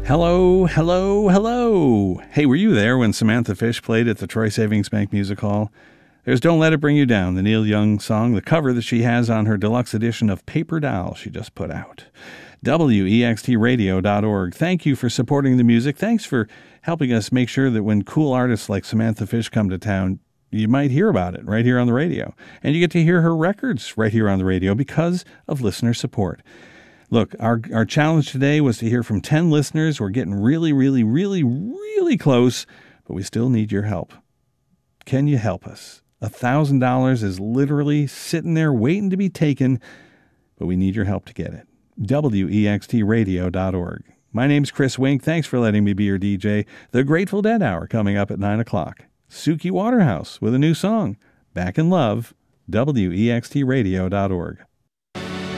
Hello, hello, hello. Hey, were you there when Samantha Fish played at the Troy Savings Bank Music Hall? There's Don't Let It Bring You Down, the Neil Young song, the cover that she has on her deluxe edition of Paper Doll she just put out. WEXTradio.org. Thank you for supporting the music. Thanks for helping us make sure that when cool artists like Samantha Fish come to town, you might hear about it right here on the radio. And you get to hear her records right here on the radio because of listener support. Look, our challenge today was to hear from 10 listeners. We're getting really, really, really, really close, but we still need your help. Can you help us? $1,000 is literally sitting there waiting to be taken, but we need your help to get it. WEXTradio.org. My name's Chris Wink. Thanks for letting me be your DJ. The Grateful Dead Hour coming up at 9 o'clock. Suki Waterhouse with a new song, Back in Love, WEXTradio.org.